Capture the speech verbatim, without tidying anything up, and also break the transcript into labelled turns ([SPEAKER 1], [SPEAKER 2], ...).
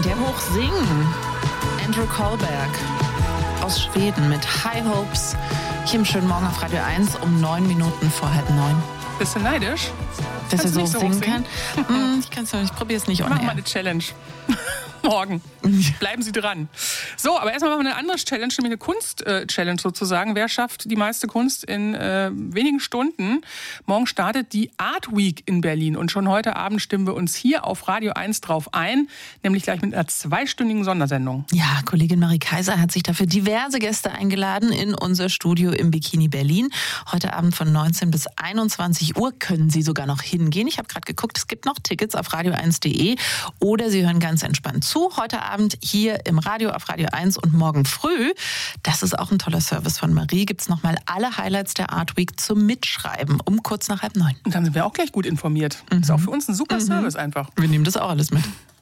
[SPEAKER 1] der hoch singen. Andrew Kohlberg aus Schweden mit High Hopes. Hier im schönen Morgen auf Radio eins um neun Minuten vor halb neun.
[SPEAKER 2] Bist du neidisch?
[SPEAKER 1] Dass er so
[SPEAKER 2] so
[SPEAKER 1] singen kann? Hm, ich kann es nicht, ich probiere es nicht.
[SPEAKER 2] Machen wir eine Challenge. Morgen. Bleiben Sie dran. So, aber erstmal machen wir eine andere Challenge, nämlich eine Kunst-Challenge sozusagen. Wer schafft die meiste Kunst in äh, wenigen Stunden? Morgen startet die Art Week in Berlin und schon heute Abend stimmen wir uns hier auf Radio eins drauf ein, nämlich gleich mit einer zweistündigen Sondersendung.
[SPEAKER 1] Ja, Kollegin Marie Kaiser hat sich dafür diverse Gäste eingeladen in unser Studio im Bikini Berlin. Heute Abend von neunzehn bis einundzwanzig Uhr können Sie sogar noch hingehen. Ich habe gerade geguckt, es gibt noch Tickets auf radio eins punkt de oder Sie hören ganz entspannt zu. Heute Abend hier im Radio auf Radio eins und morgen früh, das ist auch ein toller Service von Marie, gibt es nochmal alle Highlights der Art Week zum Mitschreiben um kurz nach halb neun.
[SPEAKER 2] Und dann sind wir auch gleich gut informiert.
[SPEAKER 1] Mhm.
[SPEAKER 2] Ist auch für uns ein super
[SPEAKER 1] mhm.
[SPEAKER 2] Service einfach.
[SPEAKER 1] Wir nehmen das auch alles mit.